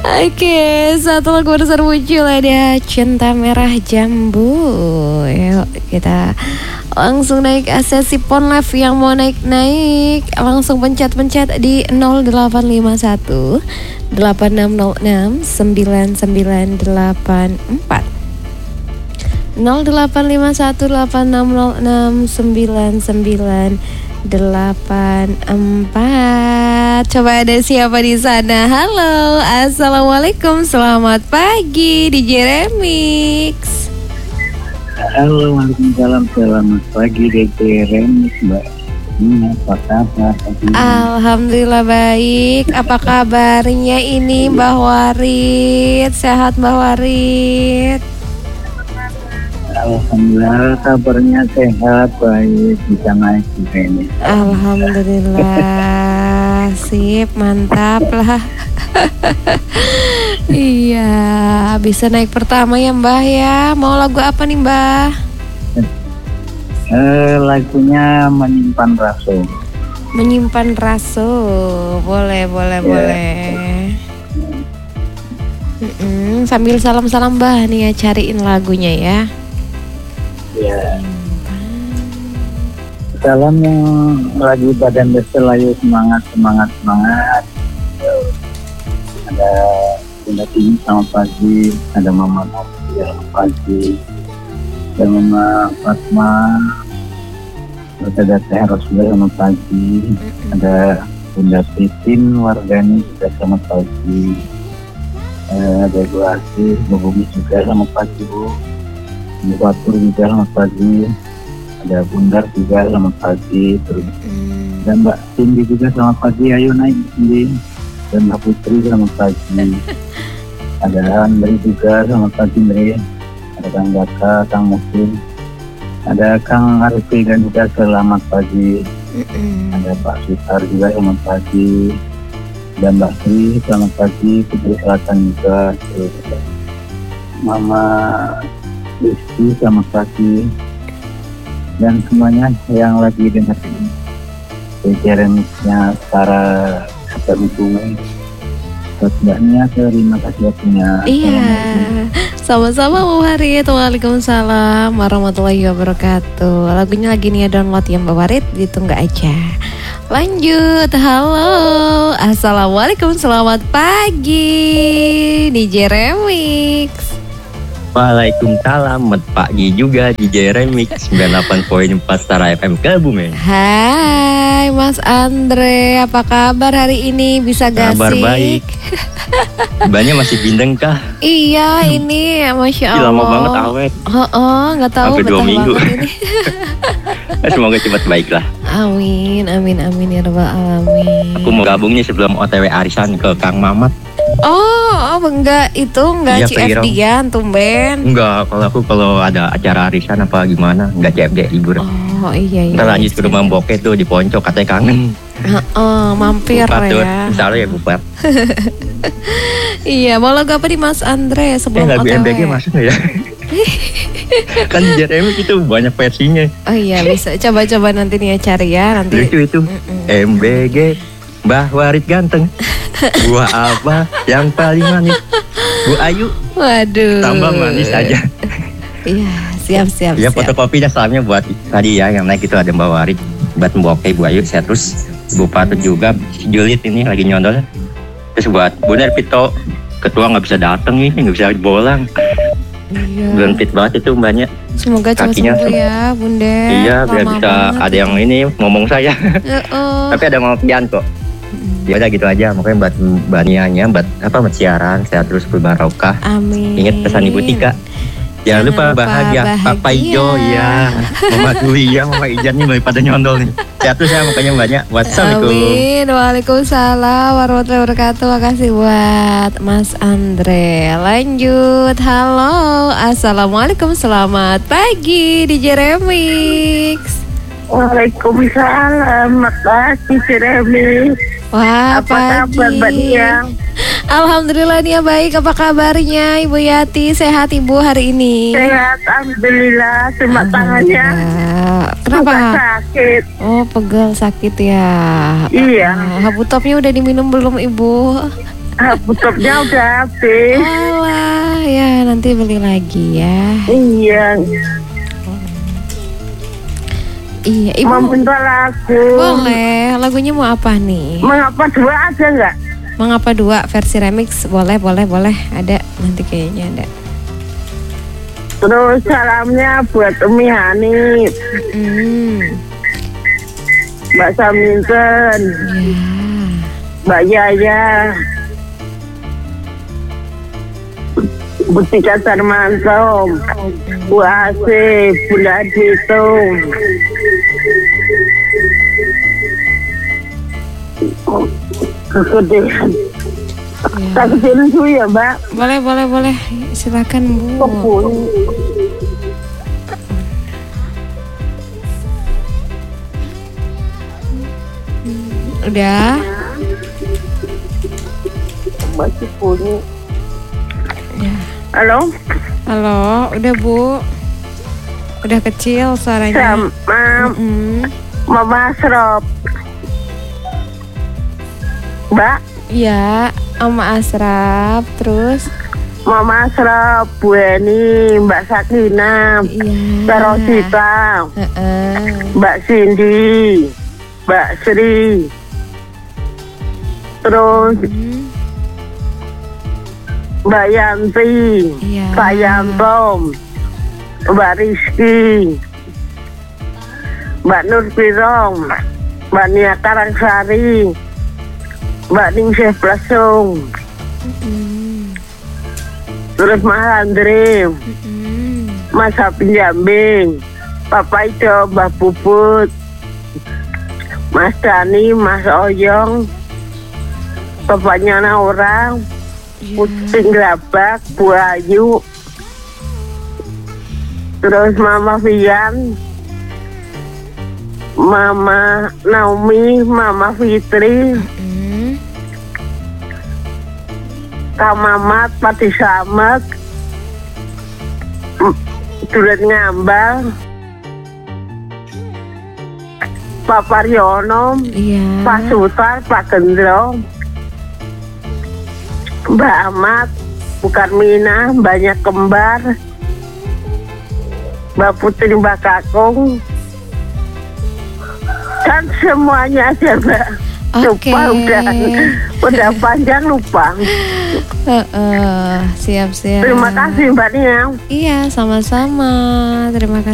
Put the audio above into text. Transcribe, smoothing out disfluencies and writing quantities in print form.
Oke, satu lagu barusan muncul ada Cinta Merah Jambu. Yuk kita langsung naik sesi Phone Live. Yang mau naik langsung pencet di 0851 8606 9984 0851 8606 9984. Coba ada siapa di sana? Halo, assalamualaikum, selamat pagi DJ Remix. Halo, waalaikumsalam, selamat pagi DJ Remix, Mbak. Apa kabar? Alhamdulillah baik. Apa kabarnya ini Mbah Warid? Sehat Mbah Warid? Alhamdulillah kabarnya sehat, baik, bisa naik juga ini. Alhamdulillah, sip, mantap lah. Iya, bisa naik pertama ya Mbah ya. Mau lagu apa nih Mbah? Lagunya Menyimpan Raso. Menyimpan Raso, boleh. Sambil salam-salam Mbah nih ya, cariin lagunya ya. Ya. Salam yang lagi badan berselayu, semangat. Ada Bunda Tini selamat pagi, ada Mama Novi selamat pagi, ada Mama Fatma, ada Teh Rasulullah selamat pagi, ada Bunda Titin Wardani juga selamat pagi, ada Bu Asih, Bu Bumi juga selamat pagi Bu. Bu Fatur juga selamat pagi, ada Bundar juga selamat pagi, terus dan Mbak Cindy juga selamat pagi, ayo naik Cindy, dan Mbak Putri selamat pagi, ada Andri juga selamat pagi Andri, ada Kang Daka, Kang Muslim, ada Kang Arifi dan juga selamat pagi, ada Pak Sutar juga selamat pagi, dan Mbak Sri selamat pagi, Putri Selatan juga, terus Mama Rizky selamat pagi, dan semuanya yang lagi dengerin remixnya secara hubungan buat mbaknya, terima kasih waktunya. Iya, sama-sama Bu Warid. Waalaikumsalam warahmatullahi wabarakatuh. Lagunya lagi nih ya, download ya Mbak Warid, ditunggu aja. Lanjut, halo, assalamualaikum, selamat pagi DJ Remix. Waalaikumsalam, selamat pagi juga DJ Remix 98.4 Stara FM Kebumen. Hai Mas Andre, apa kabar hari ini? Bisa gak kabar sih? Kabar baik. Banyak masih bindeng kah? Iya, ini Masya Allah. Lama banget awet. Gak tahu. Sampai 2 minggu ini. Semoga cepat baik lah. Amin ya rabbal alamin. Aku mau gabungnya sebelum OTW arisan ke Kang Mamat. Oh, enggak iya, CFD-an tumben. Enggak, kalau ada acara arisan apa gimana, enggak CFD liburan. Oh iya. Kita lanjut ke rumah Boket tuh di Poncok, katanya kangen. Mampir Bupat, ya. Misalnya ya Bupat. Iya, mau lagu apa di Mas Andre sebelum lagu OTW? MBG masuk ya? Kan JRM itu banyak versinya. Oh iya, bisa coba nanti nih ya, cari ya nanti. Lucu itu. MBG Mbah Warid ganteng. Buah apa yang paling manis? Bu Ayu. Waduh. Tambah manis aja. Iya, siap. Ya, fotokopinya salamnya buat tadi ya, yang naik itu ada Mbak Warid, buat Mbak Oke, Bu Ayu, saya terus Bu Patut juga, Juliet ini lagi nyondol. Terus buat Bu Nerpito, ketua nggak bisa datang nih, nggak bisa bolang. Iya. Belum fit banget itu mbaknya. Semoga cepat sembuh ya, Bunda. Iya, biar bisa ada yang ini ngomong saya. Tapi ada ngopian kok. Ya udah gitu aja, makanya buat Mbak Nianya, buat siaran, sehat terus berbarokah. Amin. Ingat pesan Ibu Tika. Jangan lupa bahagia. Papa Ijo ya, Mama Dwi ya, Mama Ijan nih pada nyondol nih. Sehat terus ya, makanya banyak. Wassalamualaikum. Amin. Waalaikumsalam warahmatullahi wabarakatuh. Makasih buat Mas Andre. Lanjut, halo, assalamualaikum, selamat pagi DJ Remix. Waalaikumsalam, makasih Remix. Wah, apa kabar Mbak Diang? Alhamdulillah nih ya baik. Apa kabarnya Ibu Yati? Sehat Ibu hari ini? Sehat, alhamdulillah. Cuma tangannya kenapa? Sakit. Oh, pegel sakit ya. Iya. Habutopnya udah diminum belum Ibu? Tutupnya udah habis. Alah, ya nanti beli lagi ya. Iya. Iya, Ibu Mau minta lagu. boleh. Lagunya mau apa nih? Mengapa dua ada nggak? Mengapa dua versi remix? Boleh. Ada nanti kayaknya ada. Terus salamnya buat Umi Hanif, Mbak Saminten, Ya. Mbak Yaya, Butika Darmanto, Bu Asih, Bunda Dito. Kegedean. Ya. Tak kecilin dulu ya, Mbak. Boleh. Silakan, Bu. Kebun. Udah. Masih bunyi. Ya. Halo? Halo, udah Bu. Udah kecil suaranya. Sama Mm-mm. Mama Asrop. Mbak, Iya, Ama Asraf, terus Mama Asrop, Bu Eni, Mbak Sakina, iya. Mbak Rosita, Heeh. Mbak Cindy, Mbak Sri. Terus Hmm, Mbak Yanti, Iya. Pak Yanto, Mbak Rizky, Mbak Nur Pirong, Mbak Nia Karangsari, Mbak Ningsih Plasung, Mm-mm. terus Mas Andre, Mm-mm. Mas Hapi Jambing, Papa Ido, Mbak Puput, Mas Dani, Mas Oyong, bapaknya Naura, Iya. Puting Grabak, Bu Ayu, terus Mama Vian, Mama Naomi, Mama Fitri, Mm. Kak Mamat, Pati Samet, Duret Ngambang, Pak Paryono, Iya. Pak Sutar, Pak Gendro, Mbak Ahmad, bukan Mina, banyak kembar, Mbak Putri, Mbak Kakung, dan semuanya aja, Mbak. Oke. Lupa udah panjang lupa. Siap. Terima kasih Mbak Nia. Iya, sama-sama. Terima kasih.